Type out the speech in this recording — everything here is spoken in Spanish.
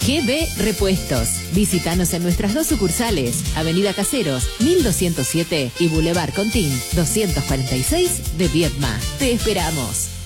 GB Repuestos. Visítanos en nuestras 2 sucursales, Avenida Caseros, 1207 y Boulevard Contín, 246 de Viedma. Te esperamos.